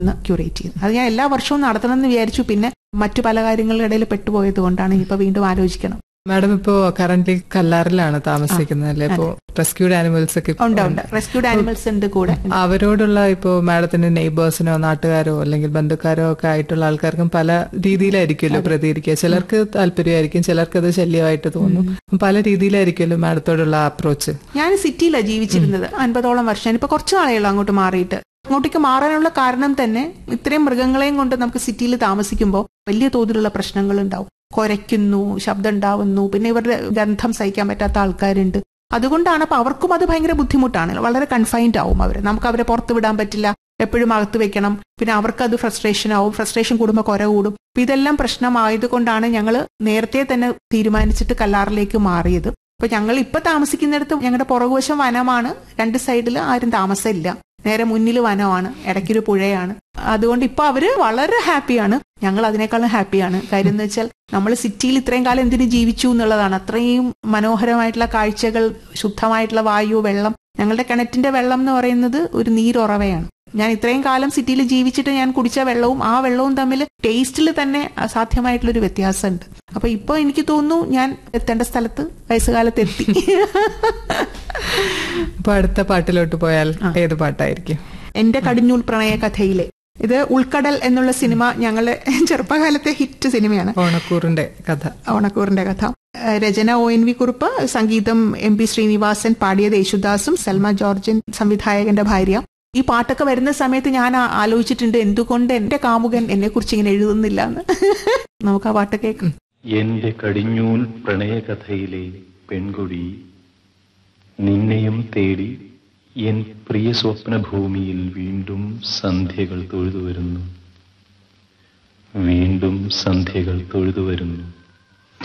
Curate ചെയ്യുന്നത്. അത് ഞാൻ എല്ലാ വർഷവും നടത്തണമെന്ന് വിചാരിച്ചു. പിന്നെ മറ്റു പല കാര്യങ്ങളുടെ ഇടയിൽ പെട്ടുപോയത് കൊണ്ടാണ് ഇപ്പൊ വീണ്ടും ആലോചിക്കണം. മാഡം ഇപ്പോ കറന്റ് കല്ലാറിലാണ് താമസിക്കുന്നത് അല്ലേ? ഇപ്പോ റെസ്ക്യൂഡ് ആനിമൽസ് ഒക്കെ ഉണ്ട്. റെസ്ക്യൂഡ് ആനിമൽസ് ഉണ്ട് കൂടെ. അവരോടുള്ള ഇപ്പോ മാഡത്തിന്റെ നെയ്ബേഴ്സിനോ നാട്ടുകാരോ അല്ലെങ്കിൽ ബന്ധുക്കാരോ ഒക്കെ ആയിട്ടുള്ള ആൾക്കാർക്കും പല രീതിയിലായിരിക്കുമല്ലോ പ്രതികരിക്കുക. ചിലർക്ക് താല്പര്യമായിരിക്കും, ചിലർക്ക് അത് ശല്യമായിട്ട് തോന്നും. പല രീതിയിലായിരിക്കുമല്ലോ മാഡത്തോടുള്ള അപ്രോച്ച്. ഞാൻ സിറ്റിയിലാണ് ജീവിച്ചിരുന്നത് 50ഓളം വർഷം. ഇപ്പൊ കുറച്ചു നാളെയുള്ളൂ അങ്ങോട്ട് മാറിയിട്ട്. അങ്ങോട്ടേക്ക് മാറാനുള്ള കാരണം തന്നെ ഇത്രയും മൃഗങ്ങളെയും കൊണ്ട് നമുക്ക് സിറ്റിയിൽ താമസിക്കുമ്പോൾ വലിയ തോതിലുള്ള പ്രശ്നങ്ങൾ ഉണ്ടാവും. കുരയ്ക്കുന്നു, ശബ്ദം ഉണ്ടാവുന്നു, പിന്നെ ഇവരുടെ ഗന്ധം സഹിക്കാൻ പറ്റാത്ത ആൾക്കാരുണ്ട്. അതുകൊണ്ടാണ്. അപ്പൊ അവർക്കും അത് ഭയങ്കര ബുദ്ധിമുട്ടാണ്. വളരെ കൺഫൈൻഡ് ആവും അവർ. നമുക്ക് അവരെ പുറത്ത് വിടാൻ പറ്റില്ല, എപ്പോഴും അകത്ത് വെക്കണം. പിന്നെ അവർക്ക് അത് ഫ്രസ്ട്രേഷൻ ആവും. ഫ്രസ്ട്രേഷൻ കൂടുമ്പോൾ കുര കൂടും. അപ്പൊ ഇതെല്ലാം പ്രശ്നമായതുകൊണ്ടാണ് ഞങ്ങൾ നേരത്തെ തന്നെ തീരുമാനിച്ചിട്ട് കല്ലാറിലേക്ക് മാറിയത്. അപ്പൊ ഞങ്ങൾ ഇപ്പൊ താമസിക്കുന്നിടത്ത് ഞങ്ങളുടെ പുറകുവശം വനമാണ്. 2 സൈഡിൽ ആരും താമസമില്ല. നേരെ മുന്നിൽ വനമാണ്, ഇടയ്ക്കൊരു പുഴയാണ്. അതുകൊണ്ട് ഇപ്പൊ അവര് വളരെ ഹാപ്പിയാണ്. ഞങ്ങൾ അതിനേക്കാളും ഹാപ്പിയാണ്. കാര്യം എന്ന് വെച്ചാൽ നമ്മൾ സിറ്റിയിൽ ഇത്രയും കാലം എന്തിനു ജീവിച്ചു എന്നുള്ളതാണ്. അത്രയും മനോഹരമായിട്ടുള്ള കാഴ്ചകൾ, ശുദ്ധമായിട്ടുള്ള വായു, വെള്ളം. ഞങ്ങളുടെ കിണറ്റിന്റെ വെള്ളം എന്ന് പറയുന്നത് ഒരു നീരുറവയാണ്. ഞാൻ ഇത്രയും കാലം സിറ്റിയിൽ ജീവിച്ചിട്ട് ഞാൻ കുടിച്ച വെള്ളവും ആ വെള്ളവും തമ്മിൽ ടേസ്റ്റിൽ തന്നെ അസാധ്യമായിട്ടുള്ളൊരു വ്യത്യാസമുണ്ട്. അപ്പൊ ഇപ്പൊ എനിക്ക് തോന്നുന്നു ഞാൻ എത്തേണ്ട സ്ഥലത്ത് വയസ്സുകാലത്ത് എത്തി. ഇപ്പൊ അടുത്ത പാട്ടിലോട്ട് പോയാൽ ഏത് പാട്ടായിരിക്കും? എന്റെ കടിഞ്ഞൂൽ പ്രണയ കഥയിലെ ഇത് ഉൾക്കടൽ എന്നുള്ള സിനിമ ഞങ്ങളുടെ ചെറുപ്പകാലത്തെ ഹിറ്റ് സിനിമയാണ്. ഓണക്കൂറിന്റെ കഥ. രചന ONV കുറുപ്പ്, സംഗീതം MP ശ്രീനിവാസൻ, പാടിയത് യേശുദാസും സൽമ ജോർജൻ സംവിധായകന്റെ ഭാര്യ. ഈ പാട്ടൊക്കെ വരുന്ന സമയത്ത് ഞാൻ ആലോചിച്ചിട്ടുണ്ട് എന്തുകൊണ്ട് എന്റെ കാമുകൻ എന്നെ കുറിച്ച് ഇങ്ങനെ എഴുതുന്നില്ല എന്ന്. നമുക്ക് ആ പാട്ട് കേൾക്കാം. എന്റെ കടിഞ്ഞൂൽ പ്രണയകഥയിലെ പെൺകുടി, നിന്നെയും തേടി എൻ പ്രിയ സ്വപ്നഭൂമിയിൽ വീണ്ടും സന്ധ്യകൾ തൊഴുതുവരുന്നു, വീണ്ടും സന്ധ്യകൾ തൊഴുതുവരുന്നു.